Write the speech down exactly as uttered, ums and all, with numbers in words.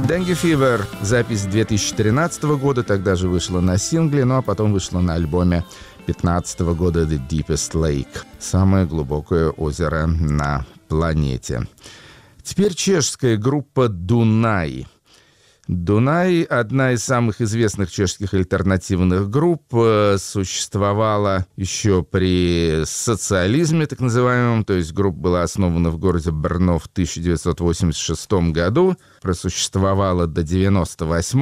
Dengue Fever. Запись две тысячи тринадцатого года, тогда же вышла на сингле, ну а потом вышла на альбоме две тысячи пятнадцатого года The Deepest Lake. Самое глубокое озеро на планете. Теперь чешская группа Дунай. Дунай, одна из самых известных чешских альтернативных групп, существовала еще при социализме, так называемом, то есть группа была основана в городе Брно в тысяча девятьсот восемьдесят шестом году, просуществовала до девяносто восьмого.